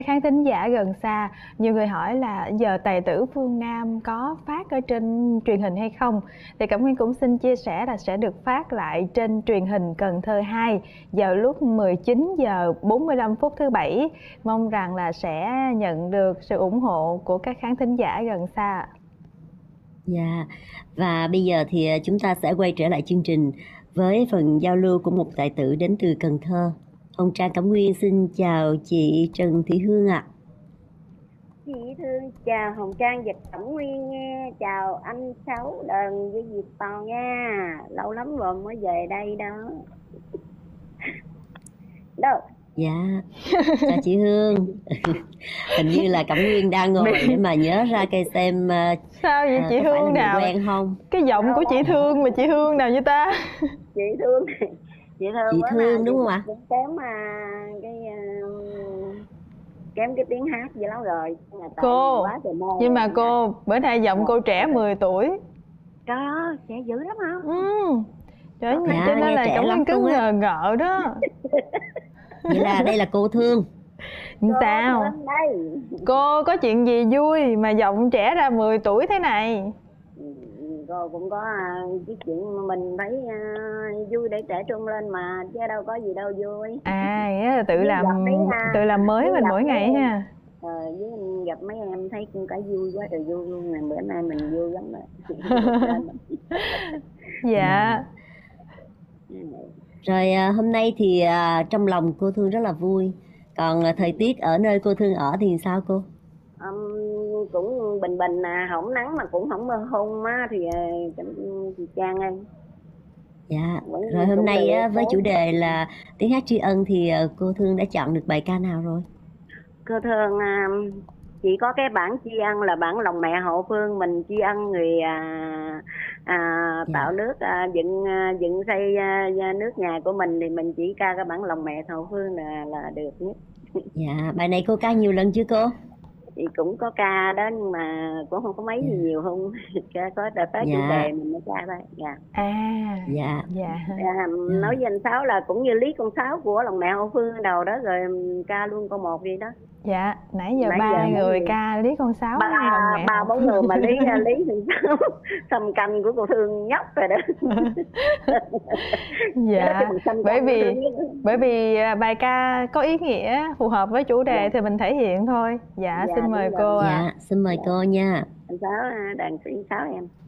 Khán thính giả gần xa, nhiều người hỏi là giờ tài tử Phương Nam có phát ở trên truyền hình hay không? Thì Cẩm Nguyên cũng xin chia sẻ là sẽ được phát lại trên truyền hình Cần Thơ 2 vào lúc 19 giờ 45 phút thứ Bảy. Mong rằng là sẽ nhận được sự ủng hộ của các khán thính giả gần xa. Dạ, và bây giờ thì chúng ta sẽ quay trở lại chương trình với phần giao lưu của một tài tử đến từ Cần Thơ. Hồng Trang Cẩm Nguyên xin chào chị Trần Thị Hương ạ. Chị Thương chào Hồng Trang và Cẩm Nguyên nha, chào anh Sáu Đờn với Diệp Tò nha, lâu lắm rồi mới về đây đó. Đâu? Dạ, chào chị Hương. Hình như là Cẩm Nguyên đang ngồi để mà nhớ ra cây xem sao vậy chị Hương nào? Quen không? Cái giọng của chị Thương mà chị Hương nào như ta? Chị Thương, chị Thương đúng không ạ? Kém kém cái tiếng hát vậy lắm rồi. Cô, nhưng mà cô bữa nay giọng cô trẻ 10 tuổi. Có, trẻ dữ lắm hả? Trời ơi, cho nên là Cẩm Nguyên cứ ngờ ngợ đó. Vậy là đây là cô Thương. Sao? Cô có chuyện gì vui mà giọng trẻ ra 10 tuổi thế này? Cô cũng có cái chuyện mình phải vui để trẻ trung lên mà, chứ đâu có gì đâu vui. Nghĩa là tự làm mới mình mỗi ngày nha. Với gặp mấy em thấy cũng cả vui quá trời vui luôn nè, bữa nay mình vui lắm rồi. Dạ. Rồi hôm nay thì trong lòng cô Thương rất là vui. Còn thời tiết ở nơi cô Thương ở thì sao cô? Cũng bình bình, không nắng mà cũng không mưa hung á, thì Trang ơi. Dạ, rồi hôm nay với chủ đề là tiếng hát tri ân thì cô Thương đã chọn được bài ca nào rồi? Cô Thương chỉ có cái bản tri ân là bản Lòng Mẹ Hậu Phương, mình tri ân người tạo nước, dựng xây nước nhà của mình, thì mình chỉ ca cái bản Lòng Mẹ Hậu Phương là được nhất. Dạ, bài này cô ca nhiều lần chưa cô? Thì cũng có ca đó nhưng mà cũng không có mấy gì nhiều không. Có đợt tới chủ đề mình mới ca thôi. Nói với anh Sáu là cũng như lý con Sáu của Lòng Mẹ Hậu Phương đầu đó, rồi ca luôn câu 1 đi đó. Dạ, nãy giờ ba người ca lý con Sáu, ba bốn người mà lý thì sao? Xăm canh của cô Thương nhóc rồi đó. Dạ, bởi vì bài ca có ý nghĩa phù hợp với chủ đề thì mình thể hiện thôi. Dạ, xin mời cô ạ. Dạ, xin mời cô nha. Anh Sáu, đàn sĩ Sáu em.